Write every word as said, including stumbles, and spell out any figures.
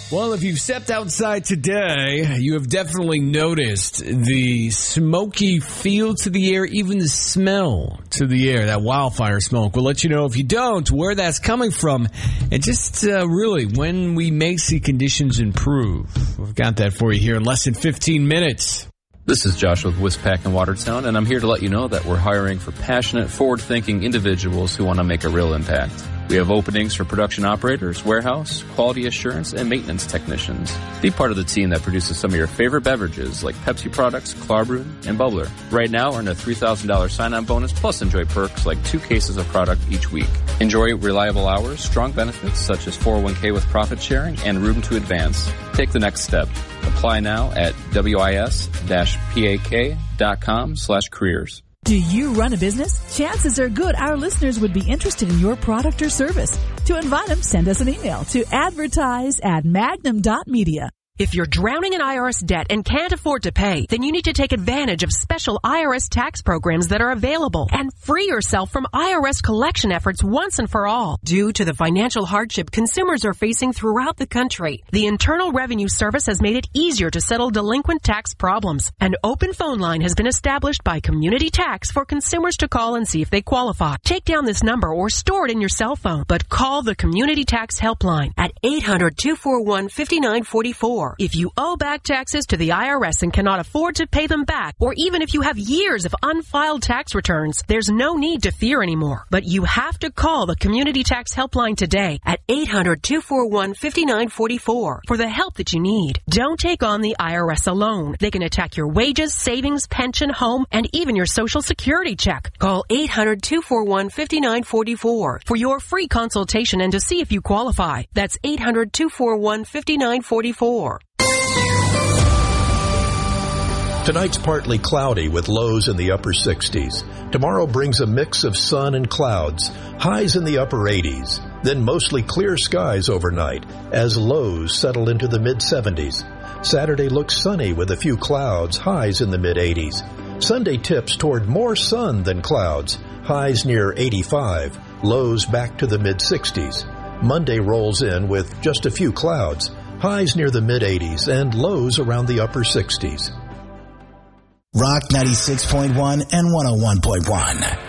Well, if you've stepped outside today, you have definitely noticed the smoky feel to the air, even the smell to the air, that wildfire smoke. We'll let you know if you don't, where that's coming from, and just uh, really when we may see conditions improve. We've got that for you here in less than fifteen minutes. This is Josh with Wispac in Watertown, and I'm here to let you know that we're hiring for passionate, forward-thinking individuals who want to make a real impact. We have openings for production operators, warehouse, quality assurance, and maintenance technicians. Be part of the team that produces some of your favorite beverages like Pepsi products, Clarbrew, and Bubbler. Right now, earn a three thousand dollars sign-on bonus plus enjoy perks like two cases of product each week. Enjoy reliable hours, strong benefits such as four oh one k with profit sharing, and room to advance. Take the next step. Apply now at wis-pak.com slash careers. Do you run a business? Chances are good our listeners would be interested in your product or service. To invite them, send us an email to advertise at magnum dot media. If you're drowning in I R S debt and can't afford to pay, then you need to take advantage of special I R S tax programs that are available and free yourself from I R S collection efforts once and for all. Due to the financial hardship consumers are facing throughout the country, the Internal Revenue Service has made it easier to settle delinquent tax problems. An open phone line has been established by Community Tax for consumers to call and see if they qualify. Take down this number or store it in your cell phone, but call the Community Tax Helpline at eight hundred, two four one, five nine four four. If you owe back taxes to the I R S and cannot afford to pay them back, or even if you have years of unfiled tax returns, there's no need to fear anymore. But you have to call the Community Tax Helpline today at eight hundred, two four one, five nine four four for the help that you need. Don't take on the I R S alone. They can attack your wages, savings, pension, home, and even your Social Security check. Call eight hundred, two four one, five nine four four for your free consultation and to see if you qualify. That's eight hundred, two four one, five nine four four. Tonight's partly cloudy with lows in the upper sixties. Tomorrow brings a mix of sun and clouds, highs in the upper eighties. Then mostly clear skies overnight as lows settle into the mid seventies. Saturday looks sunny with a few clouds, highs in the mid eighties. Sunday tips toward more sun than clouds, highs near eighty-five, lows back to the mid sixties. Monday rolls in with just a few clouds, highs near the mid eighties and lows around the upper sixties. Rock ninety-six point one and one oh one point one.